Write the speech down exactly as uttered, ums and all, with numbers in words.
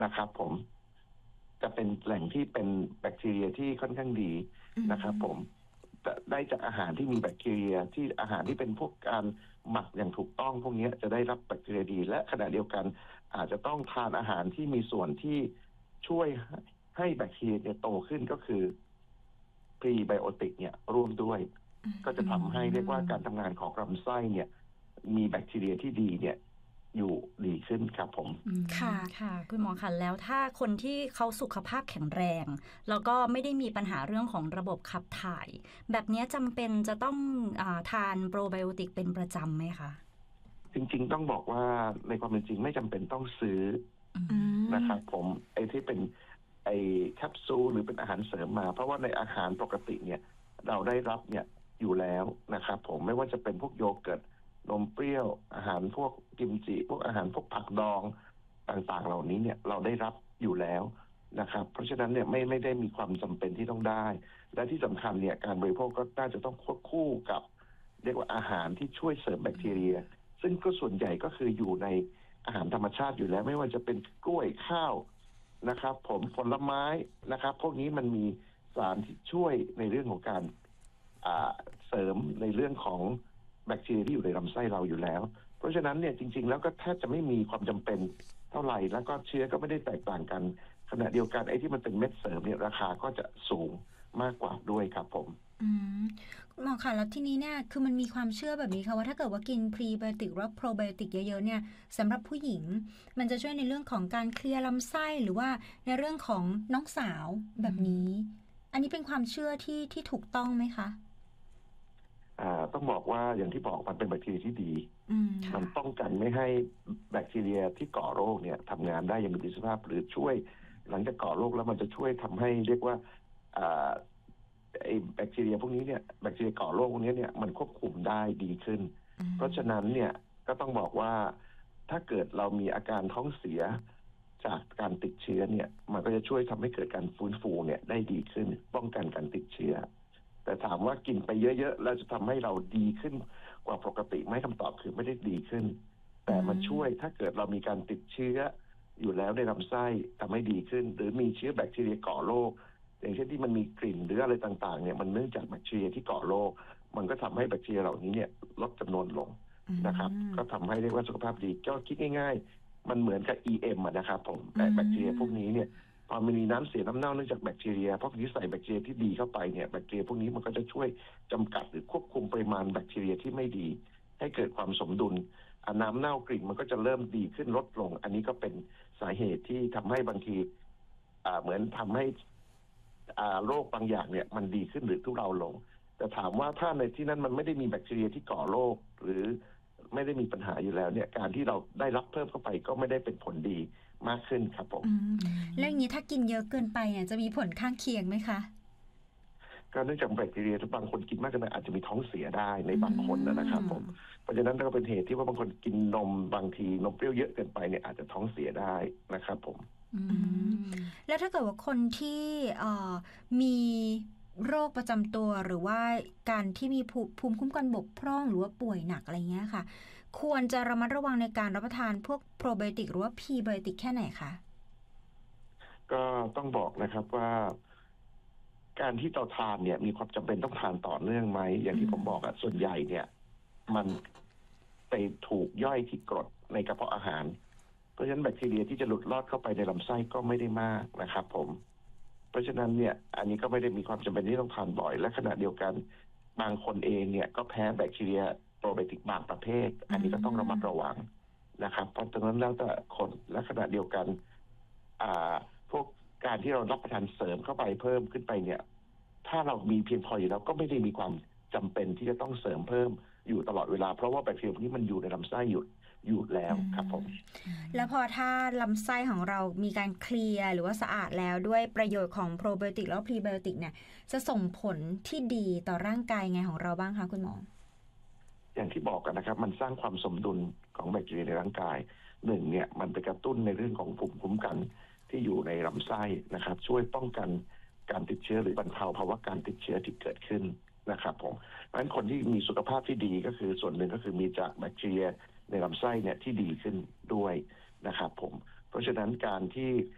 นะครับผมจะเป็นแหล่งที่เป็นแบคทีเรียที่ค่อนข้างดีนะครับผมได้จากอาหารที่มีแบคทีเรียที่อาหารที่เป็นพวกการหมักอย่างถูกต้องพวกนี้จะได้รับแบคทีเรียดีและขณะเดียวกันอาจจะต้องทานอาหารที่มีส่วนที่ช่วยให้แบคทีเรียเนี่ยโตขึ้นก็คือพรีไบโอติกเนี่ยร่วมด้วยก็จะทำให้เรียกว่าการทำงานของลำไส้เนี่ยมีแบคทีเรียที่ดีเนี่ยอยู่ดีขึ้นครับผมค่ะค่ะคุณหมอคะแล้วถ้าคนที่เขาสุขภาพแข็งแรงแล้วก็ไม่ได้มีปัญหาเรื่องของระบบขับถ่ายแบบนี้จำเป็นจะต้องอาทานโปรไบโอติกเป็นประจำไหมคะจริงๆต้องบอกว่าในความเป็นจริงไม่จำเป็นต้องซื้อนะครับผมไอ้ที่เป็นไอ้แคปซูลหรือเป็นอาหารเสริมมาเพราะว่าในอาหารปกติเนี่ยเราได้รับเนี่ยอยู่แล้วนะครับผมไม่ว่าจะเป็นพวกโยเกิร์ตนมเปรี้ยวอาหารพวกกิมจิพวกอาหารพวกผักดองต่างๆเหล่านี้เนี่ยเราได้รับอยู่แล้วนะครับเพราะฉะนั้นเนี่ยไม่ไม่ได้มีความจำเป็นที่ต้องได้และที่สำคัญเนี่ยการบริโภคก็น่าจะต้องควบคู่กับเรียกว่าอาหารที่ช่วยเสริมแบคทีเรียซึ่งก็ส่วนใหญ่ก็คืออยู่ในอาหารธรรมชาติอยู่แล้วไม่ว่าจะเป็นกล้วยข้าวนะครับผมผลไม้นะครับพวกนี้มันมีสารที่ช่วยในเรื่องของการเสริมในเรื่องของแบคทีเรียที่อยู่ในลำไส้เราอยู่แล้วเพราะฉะนั้นเนี่ยจริงๆแล้วก็แทบจะไม่มีความจำเป็นเท่าไหร่แล้วก็เชื้อก็ไม่ได้แตกต่างกันขณะเดียวกันไอ้ที่มันเป็นเม็ดเสริมเนี่ยราคาก็จะสูงมากกว่าด้วยครับผมอืมหมอค่ะแล้วทีนี้เนี่ยคือมันมีความเชื่อแบบนี้ค่ะว่าถ้าเกิดว่ากินพรีไบโอติกหรือโปรไบโอติกเยอะๆเนี่ยสำหรับผู้หญิงมันจะช่วยในเรื่องของการเคลียร์ลำไส้หรือว่าในเรื่องของน้องสาวแบบนี้อันนี้เป็นความเชื่อที่ที่ถูกต้องไหมคะอ่าต้องบอกว่าอย่างที่บอกมันเป็นแบคทีเรียที่ดีมันป้องกันไม่ให้แบคทีเรียที่ก่อโรคเนี่ยทำงานได้อย่างมีประสิทธิภาพหรือช่วยหลังจากก่อโรคแล้วมันจะช่วยทำให้เรียกว่าอ่าไอ้แบคทีเรียพวกนี้เนี่ยแบคทีเรียก่อโรคพวกนี้เนี่ยมันควบคุมได้ดีขึ้นเพราะฉะนั้นเนี่ยก็ต้องบอกว่าถ้าเกิดเรามีอาการท้องเสียจากการติดเชื้อเนี่ยมันก็จะช่วยทำให้เกิดการฟื้นฟูเนี่ยได้ดีขึ้นป้องกันการติดเชื้อแต่ถามว่ากินไปเยอะๆแล้วจะทำให้เราดีขึ้นกว่าปกติไหมคำตอบคือไม่ได้ดีขึ้นแต่มันช่วยถ้าเกิดเรามีการติดเชื้ออยู่แล้วในลำไส้ทำให้ดีขึ้นหรือมีเชื้อแบคทีเรียก่อโรคอย่างเช่นที่มันมีกลิ่นหรืออะไรต่างๆเนี่ยมันเนื่องจากแบคทีเรียที่ก่อโรคมันก็ทำให้แบคทีเรียเหล่านี้เนี่ยลดจำนวนลงนะครับก็ทำให้เรียกว่าสุขภาพดีก็คิดง่ายๆมันเหมือนกับ อี เอ็ม อะนะครับผมแต่แบคทีเรียพวกนี้เนี่ยพอมันมีน้ำเสียน้ำเน่าเนื่องจากแบคทีเรียเพราะที่ใส่แบคทีเรียที่ดีเข้าไปเนี่ยแบคทีเรียพวกนี้มันก็จะช่วยจำกัดหรือควบคุมปริมาณแบคทีเรียที่ไม่ดีให้เกิดความสมดุลน้ำเน่ากลิ่นมันก็จะเริ่มดีขึ้นลดลงอันนี้ก็เป็นสาเหตุที่ทำให้บางทีเหมือนทำให้โรคบางอย่างเนี่ยมันดีขึ้นหรือทุเลาลงแต่ถามว่าถ้าในที่นั้นมันไม่ได้มีแบคทีเรียที่ก่อโรคหรือไม่ได้มีปัญหาอยู่แล้วเนี่ยการที่เราได้รับเพิ่มเข้าไปก็ไม่ได้เป็นผลดีมากขึ้นครับผมแล้วอย่างนี้ถ้ากินเยอะเกินไปเนี่ยจะมีผลข้างเคียงไหมคะก็เนื่องจากแบคทีเรียที่บางคนกินมากเกินไปอาจจะมีท้องเสียได้ในบางคนนะครับผมเพราะฉะนั้นก็เป็นเหตุที่ว่าบางคนกินนมบางทีนมเปรี้ยวเยอะเกินไปเนี่ยอาจจะท้องเสียได้นะครับผมแล้วถ้าเกิดว่าคนที่มีโรคประจำตัวหรือว่าการที่มีภูมิคุ้มกันบกพร่องหรือว่าป่วยหนักอะไรเงี้ยค่ะควรจะระมัดระวังในการรับประทานพวกโปรไบโอติกหรือว่าพรีไบโอติกแค่ไหนคะก็ต้องบอกนะครับว่าการที่เราทานเนี่ยมีความจำเป็นต้องทานต่อเนื่องไหมอย่างที่ผมบอกอะส่วนใหญ่เนี่ยมันไปถูกย่อยที่กรดในกระเพาะอาหารเพราะฉะนั้นแบคทีเรียที่จะหลุดลอดเข้าไปในลำไส้ก็ไม่ได้มากนะครับผมเพราะฉะนั้นเนี่ยอันนี้ก็ไม่ได้มีความจำเป็นที่ต้องทานบ่อยและขณะเดียวกันบางคนเองเนี่ยก็แพ้แบคทีเรียโปรไบโอติกบางประเภทอันนี้ก็ต้องระมัดระวังนะครับเพราะฉะนั้นแล้วแต่คนและขณะเดียวกันอ่าพวกการที่เรารับประทานเสริมเข้าไปเพิ่มขึ้นไปเนี่ยถ้าเรามีเพียงพออยู่แล้วก็ไม่ได้มีความจำเป็นที่จะต้องเสริมเพิ่มอยู่ตลอดเวลาเพราะว่าแบคทีเรียพวกนี้มันอยู่ในลำไส้อยู่อยู่แล้วครับผมแล้วพอถ้าลำไส้ของเรามีการเคลียร์หรือว่าสะอาดแล้วด้วยประโยชน์ของโปรไบโอติกแล้วพรีไบโอติกเนี่ยจะส่งผลที่ดีต่อร่างกายไงของเราบ้างคะคุณหมออย่างที่บอกกันนะครับมันสร้างความสมดุลของแบคทีเรียในร่างกายหนึ่งเนี่ยมันไปกระตุ้นในเรื่องของภูมิคุ้มกันที่อยู่ในลำไส้นะครับช่วยป้องกันการติดเชื้อหรือบรรเทาภาวะการติดเชื้อที่เกิดขึ้นนะครับผมเพราะฉะนั้นคนที่มีสุขภาพที่ดีก็คือส่วนหนึ่งก็คือมีจากแบคทีเรียในลำไส้เนี่ยที่ดีขึ้นด้วยนะครับผมเพราะฉะนั้นการที่